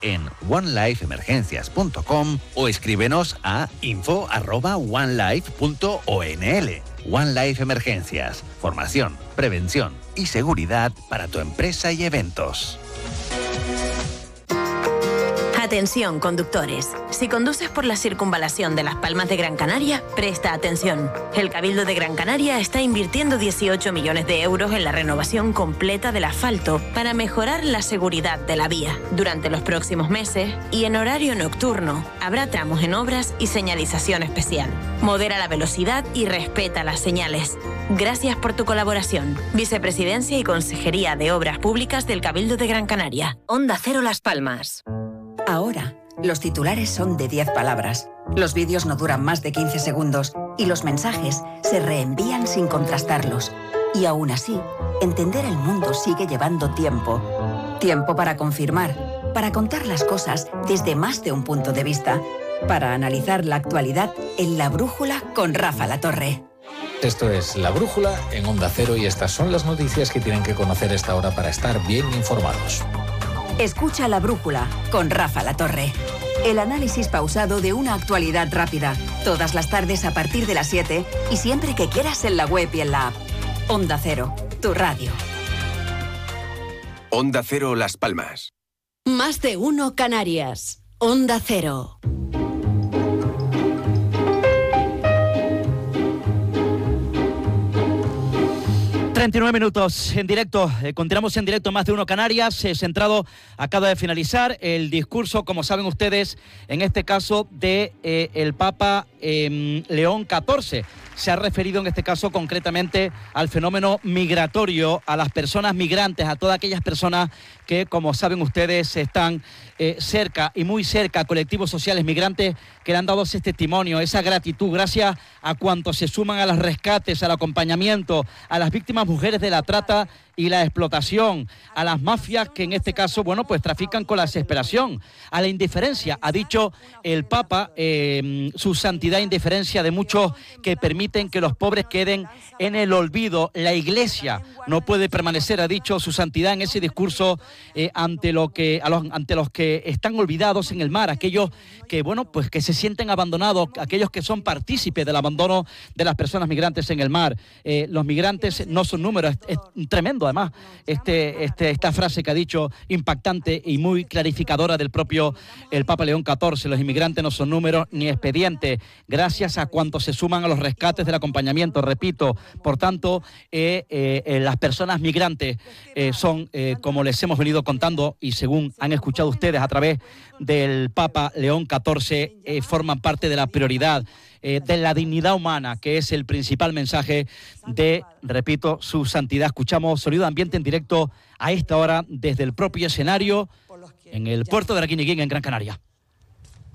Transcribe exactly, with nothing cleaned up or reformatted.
en one life emergencias punto com o escríbenos a info arroba one life punto o n l. One Life Emergencias. Formación, prevención y seguridad para tu empresa y eventos. Atención, conductores. Si conduces por la circunvalación de Las Palmas de Gran Canaria, presta atención. El Cabildo de Gran Canaria está invirtiendo dieciocho millones de euros en la renovación completa del asfalto para mejorar la seguridad de la vía. Durante los próximos meses y en horario nocturno, habrá tramos en obras y señalización especial. Modera la velocidad y respeta las señales. Gracias por tu colaboración. Vicepresidencia y Consejería de Obras Públicas del Cabildo de Gran Canaria. Onda Cero Las Palmas. Ahora, los titulares son de diez palabras, los vídeos no duran más de quince segundos y los mensajes se reenvían sin contrastarlos. Y aún así, entender el mundo sigue llevando tiempo. Tiempo para confirmar, para contar las cosas desde más de un punto de vista, para analizar la actualidad en La Brújula con Rafa Latorre. Esto es La Brújula en Onda Cero y estas son las noticias que tienen que conocer a esta hora para estar bien informados. Escucha La Brújula con Rafa Latorre. El análisis pausado de una actualidad rápida. Todas las tardes a partir de las siete y siempre que quieras en la web y en la app. Onda Cero, tu radio. Onda Cero Las Palmas. Más de uno Canarias. Onda Cero. treinta y nueve minutos en directo, eh, continuamos en directo Más de uno Canarias, eh, centrado, acaba de finalizar el discurso, como saben ustedes, en este caso de eh, el Papa eh, León catorce. Se ha referido en este caso concretamente al fenómeno migratorio, a las personas migrantes, a todas aquellas personas que, como saben ustedes, están eh, cerca y muy cerca a colectivos sociales migrantes que le han dado ese testimonio, esa gratitud, gracias a cuantos se suman a los rescates, al acompañamiento, a las víctimas mujeres de la trata y la explotación, a las mafias que en este caso, bueno, pues trafican con la desesperación, a la indiferencia, ha dicho el Papa, eh, su santidad, indiferencia de muchos que permiten que los pobres queden en el olvido. La Iglesia no puede permanecer, ha dicho su santidad en ese discurso, eh, ante lo que a los, ante los que están olvidados en el mar, aquellos que, bueno, pues que se sienten abandonados, aquellos que son partícipes del abandono de las personas migrantes en el mar. Eh, los migrantes no son números, es, es tremendo además este, este, esta frase que ha dicho, impactante y muy clarificadora del propio el Papa León catorce. Los inmigrantes no son números ni expedientes, gracias a cuantos se suman a los rescates del acompañamiento, repito. Por tanto, eh, eh, las personas migrantes eh, son, eh, como les hemos venido contando y según han escuchado ustedes a través del Papa León catorce, eh, forman parte de la prioridad Eh, de la dignidad humana, que es el principal mensaje de, repito, su santidad. Escuchamos Sonido Ambiente en directo a esta hora desde el propio escenario en el puerto de Raquiniquín, en Gran Canaria.